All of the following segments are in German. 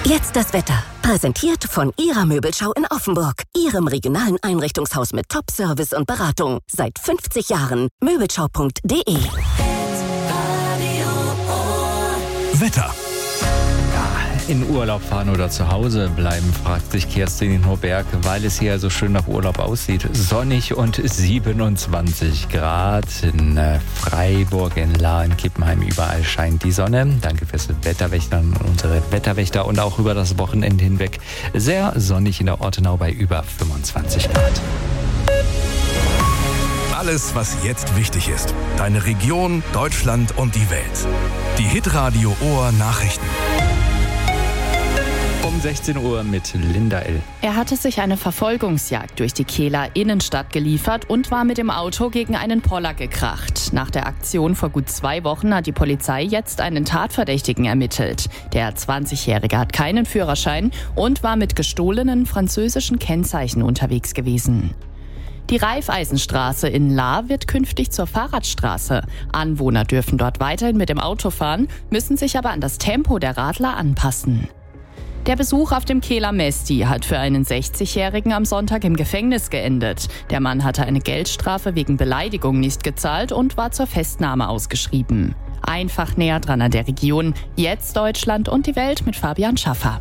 Jetzt das Wetter. Präsentiert von Ihrer Möbelschau in Offenburg. Ihrem regionalen Einrichtungshaus mit Top-Service und Beratung. Seit 50 Jahren. Möbelschau.de. Wetter. In Urlaub fahren oder zu Hause bleiben, fragt sich Kerstin in Hohberg, weil es hier so schön nach Urlaub aussieht. Sonnig und 27 Grad in Freiburg, in Lahr, in Kippenheim, überall scheint die Sonne. Danke fürs Wetterwächter und unsere Wetterwächter und auch über das Wochenende hinweg sehr sonnig in der Ortenau bei über 25 Grad. Alles, was jetzt wichtig ist. Deine Region, Deutschland und die Welt. Die Hitradio Ohr Nachrichten. Um 16 Uhr mit Linda L. Er hatte sich eine Verfolgungsjagd durch die Kehler Innenstadt geliefert und war mit dem Auto gegen einen Poller gekracht. Nach der Aktion vor gut 2 Wochen hat die Polizei jetzt einen Tatverdächtigen ermittelt. Der 20-Jährige hat keinen Führerschein und war mit gestohlenen französischen Kennzeichen unterwegs gewesen. Die Raiffeisenstraße in Lahr wird künftig zur Fahrradstraße. Anwohner dürfen dort weiterhin mit dem Auto fahren, müssen sich aber an das Tempo der Radler anpassen. Der Besuch auf dem Kehler Mesti hat für einen 60-Jährigen am Sonntag im Gefängnis geendet. Der Mann hatte eine Geldstrafe wegen Beleidigung nicht gezahlt und war zur Festnahme ausgeschrieben. Einfach näher dran an der Region. Jetzt Deutschland und die Welt mit Fabian Schaffer.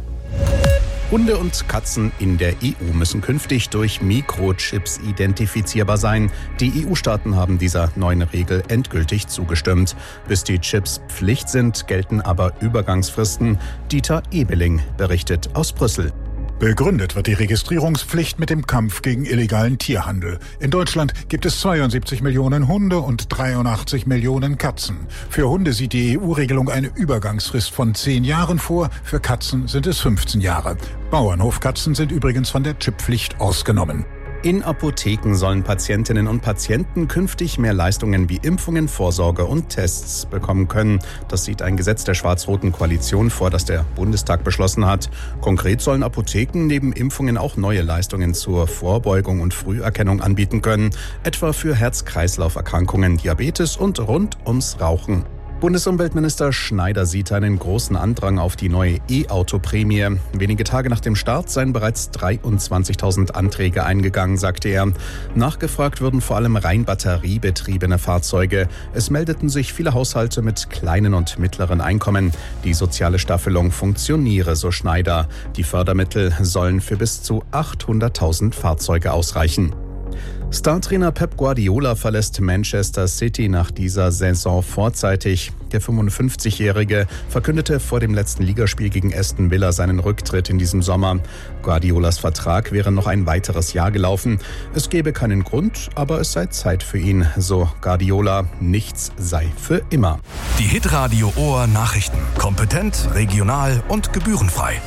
Hunde und Katzen in der EU müssen künftig durch Mikrochips identifizierbar sein. Die EU-Staaten haben dieser neuen Regel endgültig zugestimmt. Bis die Chips Pflicht sind, gelten aber Übergangsfristen. Dieter Ebeling berichtet aus Brüssel. Begründet wird die Registrierungspflicht mit dem Kampf gegen illegalen Tierhandel. In Deutschland gibt es 72 Millionen Hunde und 83 Millionen Katzen. Für Hunde sieht die EU-Regelung eine Übergangsfrist von 10 Jahren vor, für Katzen sind es 15 Jahre. Bauernhofkatzen sind übrigens von der Chipppflicht ausgenommen. In Apotheken sollen Patientinnen und Patienten künftig mehr Leistungen wie Impfungen, Vorsorge und Tests bekommen können. Das sieht ein Gesetz der schwarz-roten Koalition vor, das der Bundestag beschlossen hat. Konkret sollen Apotheken neben Impfungen auch neue Leistungen zur Vorbeugung und Früherkennung anbieten können, etwa für Herz-Kreislauf-Erkrankungen, Diabetes und rund ums Rauchen. Bundesumweltminister Schneider sieht einen großen Andrang auf die neue E-Auto-Prämie. Wenige Tage nach dem Start seien bereits 23.000 Anträge eingegangen, sagte er. Nachgefragt würden vor allem rein batteriebetriebene Fahrzeuge. Es meldeten sich viele Haushalte mit kleinen und mittleren Einkommen. Die soziale Staffelung funktioniere, so Schneider. Die Fördermittel sollen für bis zu 800.000 Fahrzeuge ausreichen. Startrainer Pep Guardiola verlässt Manchester City nach dieser Saison vorzeitig. Der 55-Jährige verkündete vor dem letzten Ligaspiel gegen Aston Villa seinen Rücktritt in diesem Sommer. Guardiolas Vertrag wäre noch ein weiteres Jahr gelaufen. Es gebe keinen Grund, aber es sei Zeit für ihn, so Guardiola. Nichts sei für immer. Die Hitradio Ohr Nachrichten. Kompetent, regional und gebührenfrei.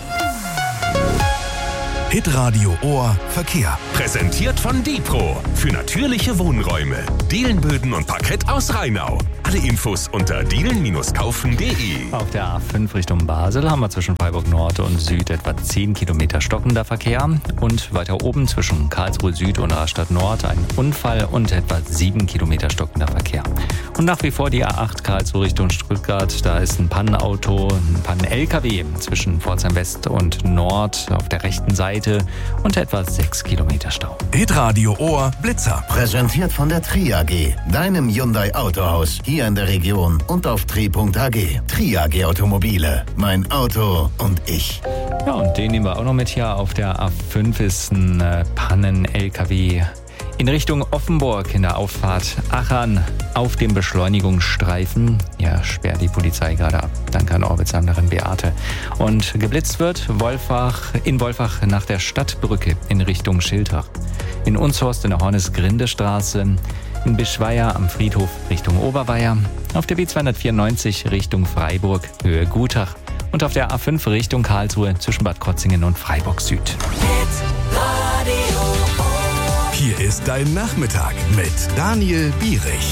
Hitradio Ohr Verkehr. Präsentiert von Dipro. Für natürliche Wohnräume. Dielenböden und Parkett aus Rheinau. Alle Infos unter dielen-kaufen.de. Auf der A5 Richtung Basel haben wir zwischen Freiburg Nord und Süd etwa 10 Kilometer stockender Verkehr. Und weiter oben zwischen Karlsruhe Süd und Rastatt Nord ein Unfall und etwa 7 Kilometer stockender Verkehr. Und nach wie vor die A8 Karlsruhe Richtung Stuttgart. Da ist ein Pannen-LKW zwischen Pforzheim West und Nord auf der rechten Seite und etwa 6 Kilometer Stau. Hitradio Ohr Blitzer. Präsentiert von der Tri AG, deinem Hyundai Autohaus hier in der Region und auf tri.ag. Tri AG Automobile, mein Auto und ich. Ja, und den nehmen wir auch noch mit hier. Auf der A5 ist ein Pannen-LKW in Richtung Offenburg in der Auffahrt Achern auf dem Beschleunigungsstreifen. Ja, sperrt die Polizei gerade ab. Danke an Orbitsanderin Beate. Und geblitzt wird in Wolfach nach der Stadtbrücke in Richtung Schiltach. In Unshorst in der Hornes-Grinde-Straße. In Bischweier am Friedhof Richtung Oberweier. Auf der B294 Richtung Freiburg Höhe Gutach. Und auf der A5 Richtung Karlsruhe zwischen Bad Krotzingen und Freiburg Süd. Hier ist dein Nachmittag mit Daniel Bierich.